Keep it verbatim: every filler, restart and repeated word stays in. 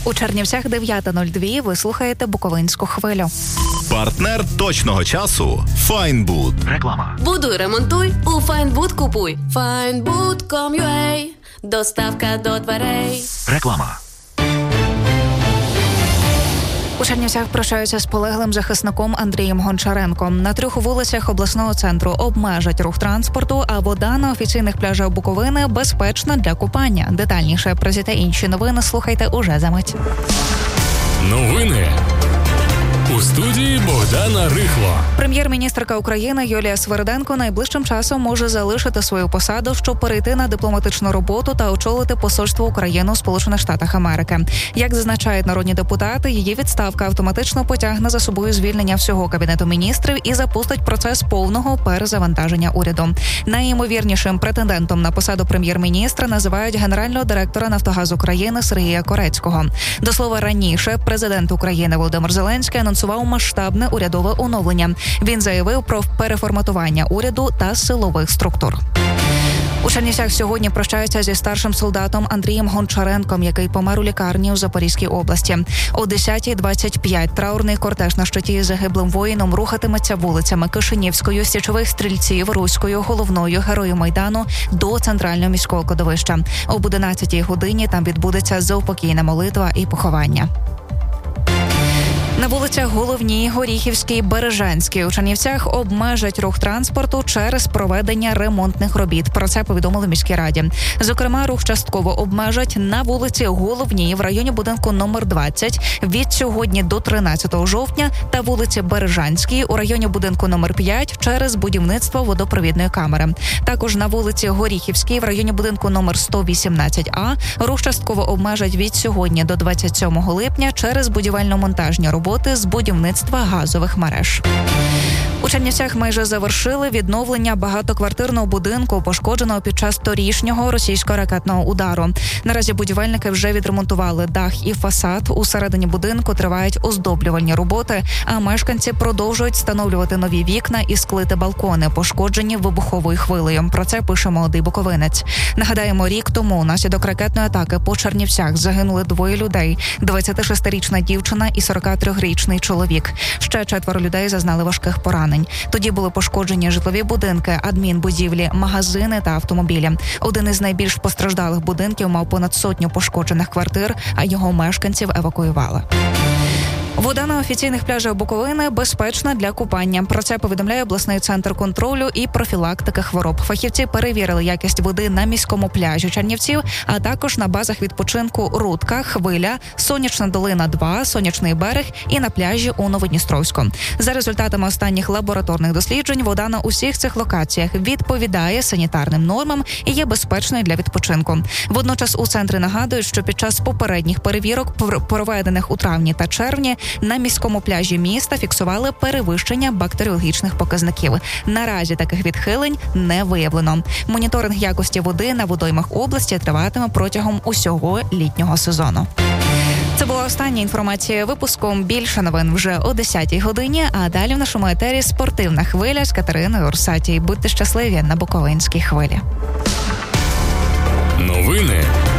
У Чернівцях дев'ята нуль два, ви слухаєте Буковинську хвилю. Партнер точного часу – Файнбуд. Реклама. Будуй, ремонтуй, у Файнбуд купуй. файнбуд крапка ком крапка ю а. Доставка до дверей. Реклама. У Чернівцях прощаються з полеглим захисником Андрієм Гончаренком. На трьох вулицях обласного центру обмежать рух транспорту, а вода на офіційних пляжах Буковини безпечна для купання. Детальніше про ці та інші новини слухайте уже за мить. Новини. У студії Богдана Рихло. Прем'єр-міністерка України Юлія Свериденко найближчим часом може залишити свою посаду, щоб перейти на дипломатичну роботу та очолити посольство України у Сполучених Штатах Америки. Як зазначають народні депутати, її відставка автоматично потягне за собою звільнення всього Кабінету міністрів і запустить процес повного перезавантаження уряду. Найімовірнішим претендентом на посаду прем'єр-міністра називають генерального директора «Нафтогаз України» Сергія Корецького. До слова, раніше президент України Володимир Зеленський анонсував масштабне урядове оновлення. Він заявив про переформатування уряду та силових структур. У Чернівцях сьогодні прощаються зі старшим солдатом Андрієм Гончаренком, який помер у лікарні у Запорізькій області. О десята двадцять п'ять траурний кортеж на щиті з загиблим воїном рухатиметься вулицями Кишинівською, Січових Стрільців, Руською, Головною, Героїв Майдану до центрального міського кладовища. Об одинадцятій годині там відбудеться заупокійна молитва і поховання. На вулицях Головній, Горіхівській, Бережанській у Чернівцях обмежать рух транспорту через проведення ремонтних робіт. Про це повідомили в міській раді. Зокрема, рух частково обмежать на вулиці Головній в районі будинку номер двадцять від сьогодні до тринадцятого жовтня та вулиці Бережанській у районі будинку номер п'ять через будівництво водопровідної камери. Також на вулиці Горіхівській в районі будинку номер сто вісімнадцять а рух частково обмежать від сьогодні до двадцять сьомого липня через будівельно-монтажні роботи з будівництва газових мереж. У Чернівцях майже завершили відновлення багатоквартирного будинку, пошкодженого під час торішнього російського ракетного удару. Наразі будівельники вже відремонтували дах і фасад. Усередині будинку тривають оздоблювальні роботи, а мешканці продовжують встановлювати нові вікна і склити балкони, пошкоджені вибуховою хвилею. Про це пише «Молодий буковинець». Нагадаємо, рік тому внаслідок ракетної атаки по Чернівцях загинули двоє людей – двадцятишестирічна дівчина і сорокатрирічний чоловік. Ще четверо людей зазнали важких поранень. Тоді були пошкоджені житлові будинки, адмінбудівлі, магазини та автомобілі. Один із найбільш постраждалих будинків мав понад сотню пошкоджених квартир, а його мешканців евакуювали. Вода на офіційних пляжах Буковини безпечна для купання. Про це повідомляє обласний центр контролю і профілактики хвороб. Фахівці перевірили якість води на міському пляжі Чернівців, а також на базах відпочинку Рудка, Хвиля, Сонячна долина два, Сонячний берег і на пляжі у Новодністровську. За результатами останніх лабораторних досліджень, вода на усіх цих локаціях відповідає санітарним нормам і є безпечною для відпочинку. Водночас у центрі нагадують, що під час попередніх перевірок, проведених у травні та червні, на міському пляжі міста фіксували перевищення бактеріологічних показників. Наразі таких відхилень не виявлено. Моніторинг якості води на водоймах області триватиме протягом усього літнього сезону. Це була остання інформація випуску. Більше новин вже о десятій годині, а далі в нашому етері спортивна хвиля з Катериною Орсатій. Будьте щасливі на Буковинській хвилі. Новини